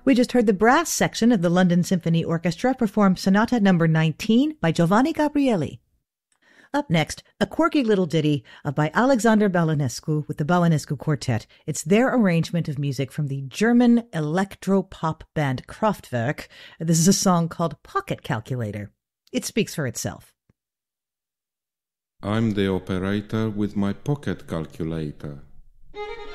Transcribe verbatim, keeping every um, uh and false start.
We just heard the brass section of the London Symphony Orchestra perform Sonata number nineteen by Giovanni Gabrieli. Up next, a quirky little ditty by Alexander Balanescu with the Balanescu Quartet. It's their arrangement of music from the German electro-pop band Kraftwerk. This is a song called Pocket Calculator. It speaks for itself. I'm the operator with my pocket calculator.